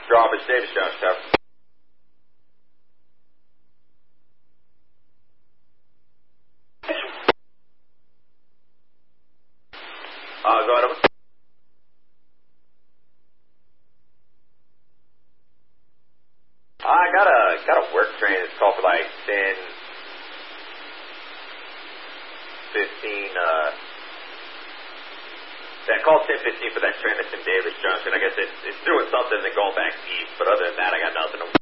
Drawbridge, Davis Jones, Tower. Go ahead, over. I got a work train that's called for like 10, 15, that called 10:15 for that train that's in Davis Junction. I guess it's doing something and going back east, but other than that, I got nothing.